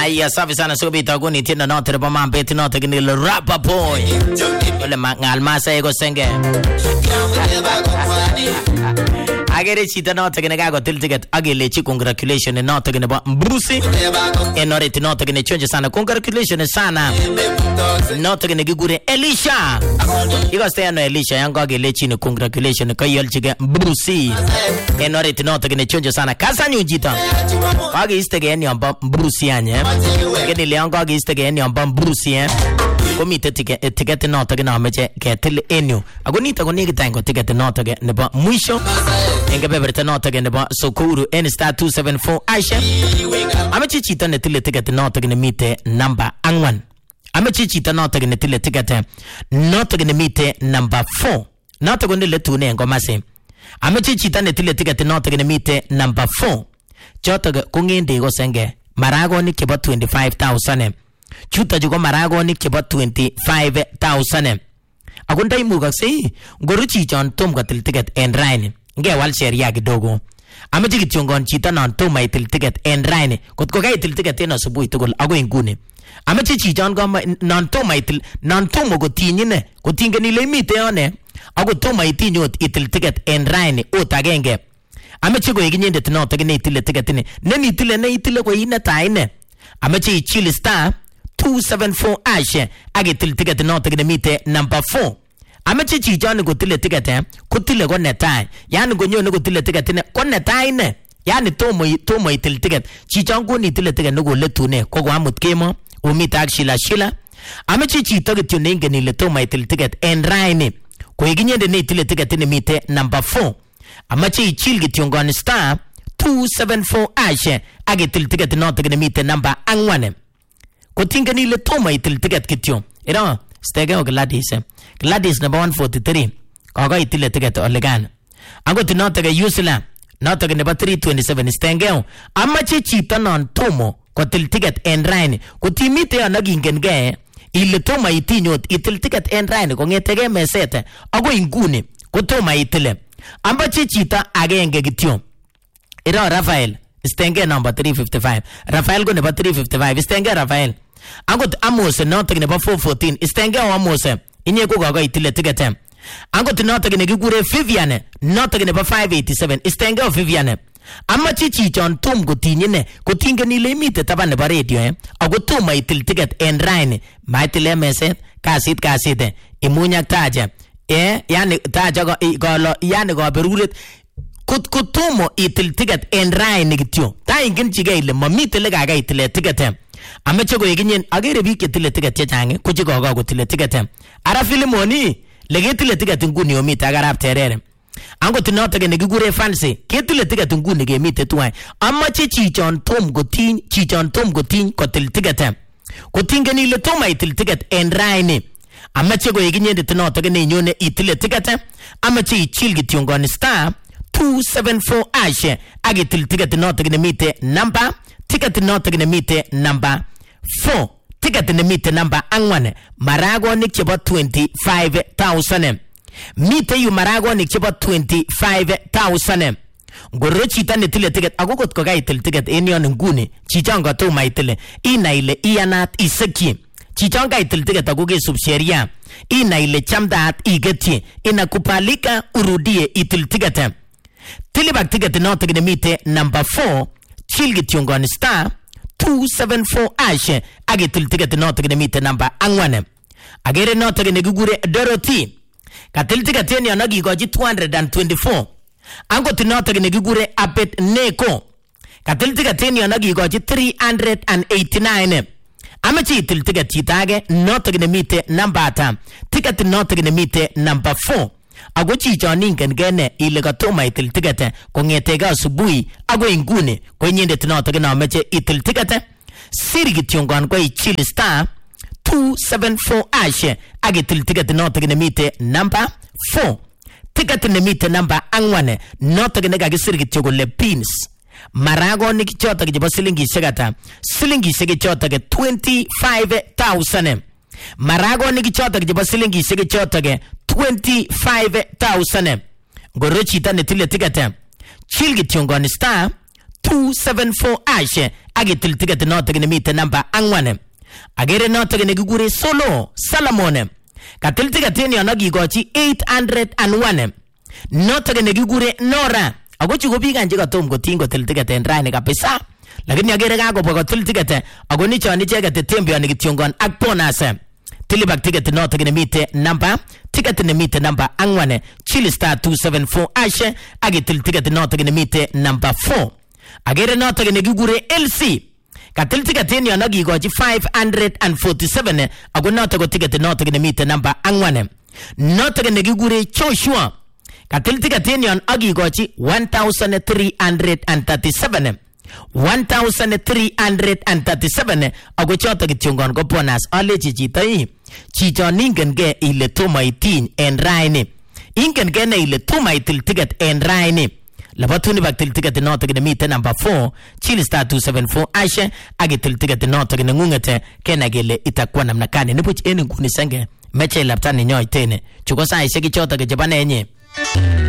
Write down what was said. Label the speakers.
Speaker 1: Aya safi sana so bita guni tena note re bama beti note gini le rapper boy. Ole ngal masa ego senge. Agere chita note gini gago til ticket agile chi congratulations note gini ba Bruce. Enoreti note gini chonje sana congratulations sana. Note gini gigure Elisha. Igo stay no Elisha yango agile chi ni congratulations kayol chige Bruce. Enoreti note gini chonje sana kasanyu jita. Agi istege eni amba Bruce anye. Gini leongo agi istege eni amba Bruce komite ticket note gini ameche ketil enyu. Agonita goni gitango ticket note gini nebo mwisho. Inge beberte note gini nebo Sokuru N-Star 274 Aisha. Ameche chita netile ticket note gini mite number angwan. Ameche chita note gini tile ticket note gini mite number 4. Note gini le tune ngomase. Ameche chita netile ticket note gini mite number 4. Choto kungende go senge maragoni kiba 25,000 chuta jugo maragoni kiba 25,000 agunda imuga sei goruchi chon tom gatil ticket and rain nge wal sheria kidogo amechi kichongon chita non tom maitil ticket and rain kotko gaitil ticket eno subuhi tugul ago ingune amechi chichon go non tom maitil non tom go tinyine ko tingeni le mite one ago tom maitinyo itil ticket and rain otagenge ameche go iginyende tinote gene itile tigetine neni itile ne itile go ine taine ameche ichili star 274 ashe agetil tiget note gene mite number 4 ameche chichone go tile tigete kutile go netai yani go nyone go tile tigetine ko netai ne yani tomo itil tiget chichon go ni tile tiget no go letune ko go amut kemo o mita shila ameche chito getune ngeni le tomo itil tiget and raine ko iginyende ne itile tigetine mite number 4 amache ichil gitiongon star 274 ashe agetil ticket note gene mite number angwane ko tingani le toma itil ticket kityo ira stege Gladys number 143 kaga itil ticket olegan ango tinote ge usela note gene 327 stenge amache chita non tomo ko til ticket and rain ko timite anagingen ge ile toma itinyot itil ticket and rain ko ngetege mesete ago ingune ko toma itile ambache chita agenge kityo ira Rafael stenge number 355 Rafael go number 355 stenge Rafael angot Amos note gene 414 stenge Amos inye ko gaga itile tigete angot note gene gigure Vivian note gene 587 stenge Vivian amache chichon tom go tinyine ko tingeni limite tabane ba radio ago tom itil ticket and rain maitile meset kasit imunya taja yani taja go yani go berulet kutomo itil ticket and rain gityo ta ingin chige ile mamite le gaga itil ticket ameche go yiginyen agere bi ke itil ticket chechange ko chigo go itil ticket ara filimoni le itil ticket nguni omita garap terere ango tinote gene gigure fancy ke itil ticket nguni ge mite tuai amache chichon tom go tin ko itil ticket ko tingeni le toma itil ticket and rain amache go yiginyende tinote gene nyone itile ticket amache ichil gitiongon star 274 ashe agetil ticket note gene mite number ticket note gene mite number 4 ticket ne mite number angwane marago ni chebo 25,000 mite yu marago ni chebo 25,000 gorochi tane tile ticket agogot ko gaitil ticket enion ngune chichanga to maitile ina ile ianat iseki chichanga itil ticket agoge subsheria ina ile chamdat igeti inakupalika urudie itil ticket tilibak ticket note gene mite number 4 chilgitiongon star 274 ashe agetil ticket note gene mite number angwane agere note gene gugure Dorothy katil ticket eni anagi goji 224 ango tinote gene gugure Abet Neko katil ticket eni anagi goji 389 amachi itil ticket chitage note gene mite number ata ticket note gene mite number 4 ago chichonin gene ile gatoma itil ticket ko ngetega asubuhi ago ingune ko nyende tinote gene ameche itil ticket sirgitiongon ko ichil star 274 ashe agetil ticket note gene mite number 4 ticket ne mite number angwane note gene ga sirgitiogo le pins marago ni kichota kijiba silingi shegata silingi shege chota ke 25,000 marago ni kichota kijiba silingi shege chota ke 25,000 gorochi tane tile ticket chilgitiongon star 274 agitil ticket notok ne mite number 4 agere notok ne kigure Solo Solomon katil ticket ni anagikochi 801 notok ne kigure Nora ako chu ko biik anje katom koting kotil ticket en raini kabisa lakini agere kakobwa kotil ticket ako ni chon icheket tembeoni kityongon ak bonus tilibak ticket notok ne mite number ticket ne mite number 4 chili star 274 agitil ticket notok ne mite number 4 agere notok ne kigure LC katil ticket ni anagikochi 547 ako notok ko ticket notok ne mite number 4 notok ne kigure Joshua katil ticket ni anagikochi 1337 ako chotok kityongon ko bonus alechi chito chichon ingen ge ile tomaitin en raini ingen ge ne ile tomaitil ticket en raini labatuni baktil ticket notok ne mite number 4 chili star 274 agitil ticket notok ne ngungete kena gele itakuwa namna gani nibuch en nguni senge meche laptani nyoitene chuko saishek chotok chebo nenye